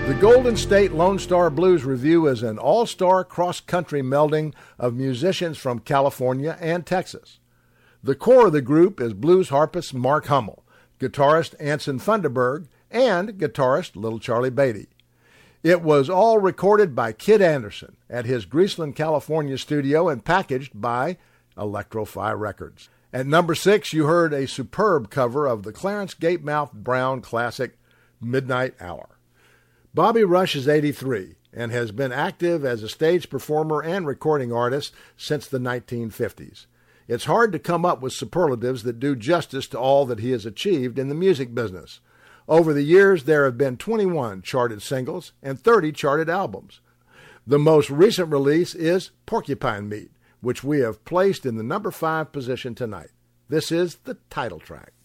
The Golden State Lone Star Blues Review is an all-star cross-country melding of musicians from California and Texas. The core of the group is blues harpist Mark Hummel, guitarist Anson Funderburg, and guitarist Little Charlie Beatty. It was all recorded by Kid Anderson at his Greaseland, California studio and packaged by Electro-Fi Records. At number 6, you heard a superb cover of the Clarence Gatemouth Brown classic, Midnight Hour. Bobby Rush is 83 and has been active as a stage performer and recording artist since the 1950s. It's hard to come up with superlatives that do justice to all that he has achieved in the music business. Over the years, there have been 21 charted singles and 30 charted albums. The most recent release is Porcupine Meat, which we have placed in the number 5 position tonight. This is the title track.